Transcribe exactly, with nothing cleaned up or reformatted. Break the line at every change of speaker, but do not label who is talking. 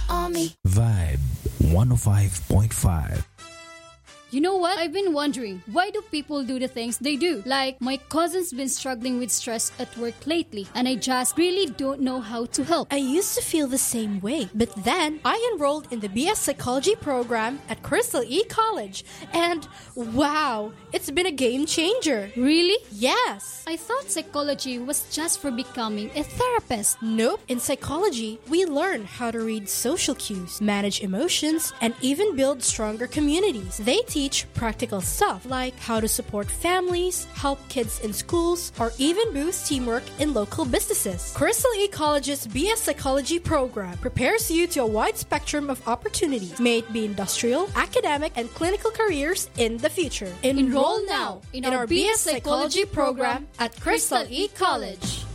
on me.
Vibe one oh five point five.
You know what? I've been wondering, why do people do the things they do? Like, my cousin's been struggling with stress at work lately, and I just really don't know how to help.
I used to feel the same way, but then I enrolled in the B S Psychology program at Crystal E College, and wow, it's been a game changer.
Really?
Yes.
I thought psychology was just for becoming a therapist.
Nope. In psychology, we learn how to read social cues, manage emotions, and even build stronger communities. They teach practical stuff like how to support families, help kids in schools, or even boost teamwork in local businesses. Crystal E College's B S Psychology program prepares you to a wide spectrum of opportunities, may it be industrial, academic, and clinical careers in the future.
Enroll now in our B S Psychology program at Crystal E College.